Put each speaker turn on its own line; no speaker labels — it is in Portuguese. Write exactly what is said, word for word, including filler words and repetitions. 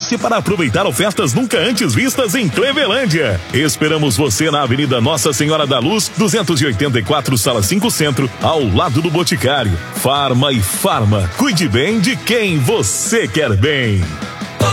Passe para aproveitar ofertas nunca antes vistas em Clevelândia. Esperamos você na Avenida Nossa Senhora da Luz, duzentos e oitenta e quatro, Sala cinco Centro, ao lado do Boticário. Farma e Farma. Cuide bem de quem você quer bem.